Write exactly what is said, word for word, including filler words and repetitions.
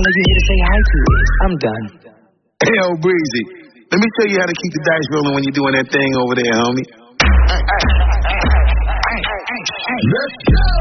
all of you here to say hi to it. I'm done. Hey, yo, Breezy, let me show you how to keep the dice rolling when you're doing that thing over there, homie. Let's go!